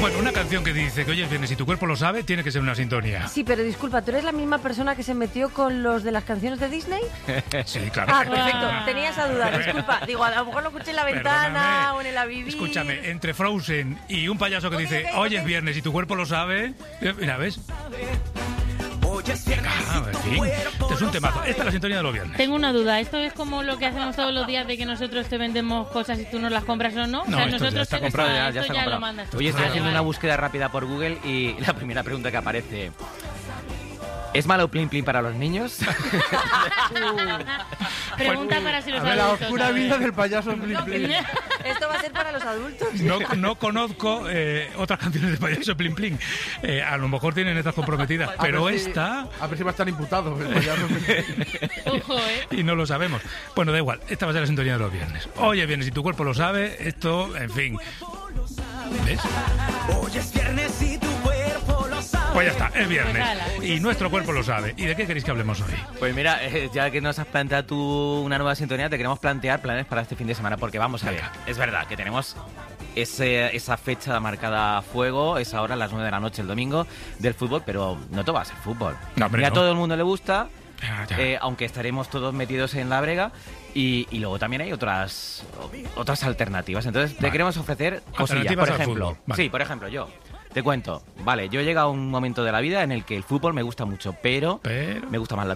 Bueno, una canción que dice que hoy es viernes y tu cuerpo lo sabe, tiene que ser una sintonía. Sí, pero disculpa, ¿tú eres la misma persona que se metió con los de las canciones de Disney? Sí, claro. Ah, perfecto. Tenía esa duda, disculpa. Digo, a lo mejor lo escuché en la ventana Perdóname. o en el Avivir. Escúchame, entre Frozen y un payaso que dice hoy es viernes y tu cuerpo lo sabe, mira, ¿ves? En fin, este es un temazo. Esta es la sintonía de los viernes. Tengo una duda, ¿esto es como lo que hacemos todos los días de que nosotros te vendemos cosas y tú nos las compras o no? No, o sea, esto ya nosotros está esto comprado, ya esto está ya comprado. lo mandas tú. Oye, estoy haciendo Vale. una búsqueda rápida por Google y la primera pregunta que aparece: ¿es malo Plin Plin para los niños? Pregunta para si los a ver, La adultos oscura saben. vida del payaso Plin Plin. Esto va a ser para los adultos. No conozco otras canciones de payaso Plin Plin. A lo mejor tienen estas comprometidas, pero A ver si- esta... A ver si va a estar imputado el payaso Plin Plin. Ojo, Y no lo sabemos. Bueno, da igual, esta va a ser la sintonía de los viernes. Oye, viernes, si tu cuerpo lo sabe, esto, en fin. ¿Ves? Hoy es viernes y tu cuerpo lo sabe. Pues ya está, es viernes. Pues ala. Y nuestro cuerpo lo sabe. ¿Y de qué queréis que hablemos hoy? Pues mira, ya que nos has planteado tú una nueva sintonía, te queremos plantear planes para este fin de semana, porque vamos a ver, es verdad que tenemos esa fecha marcada a fuego, esa hora a las 9 de la noche el domingo del fútbol, pero no todo va a ser fútbol. No, hombre, Y a no. todo el mundo le gusta, Ya. aunque estaremos todos metidos en la brega, y luego también hay otras alternativas. Entonces te Vale. queremos ofrecer cosillas. Alternativas Por al ejemplo, fútbol, vale. sí, por ejemplo, yo te cuento, vale, yo he llegado a un momento de la vida en el que el fútbol me gusta mucho, pero Pero... me gusta más la